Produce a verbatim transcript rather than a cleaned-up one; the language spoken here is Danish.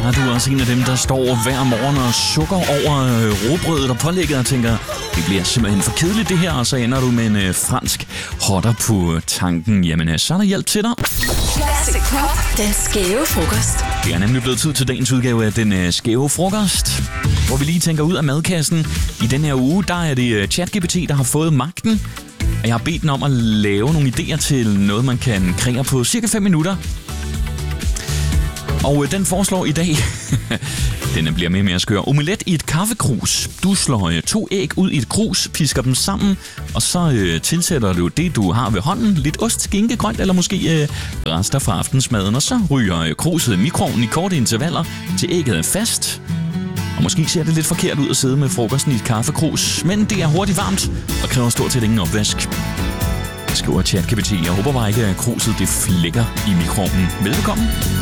er du også en af dem, der står hver morgen og sukker over øh, rugbrødet og pålægget og tænker, det bliver simpelthen for kedeligt det her, og så ender du med en øh, fransk hotter på tanken. Jamen, øh, så er der hjælp til dig. Classic Pop, den skæve frokost. Det er nemlig blevet tid til dagens udgave af den øh, skæve frokost, hvor vi lige tænker ud af madkassen. I den her uge, der er det øh, ChatGPT, der har fået magten. Og jeg har bedt den om at lave nogle idéer til noget, man kan kreere på cirka fem minutter. Og øh, den foreslår i dag, den bliver mere og mere skør, omelet i et kaffekrus. Du slår øh, to æg ud i et krus, pisker dem sammen, og så øh, tilsætter du det, du har ved hånden. Lidt ost, skinke, grønt eller måske øh, rester fra aftensmaden. Og så ryger øh, kruset i mikroovnen i korte intervaller, til ægget er fast. Og måske ser det lidt forkert ud at sidde med frokosten i et kaffekrus, men det er hurtigt varmt og kræver stort set ingen opvask. Skriver ChatGPT. Jeg håber bare ikke, at kruset det flækker i mikroovnen. Velbekomme.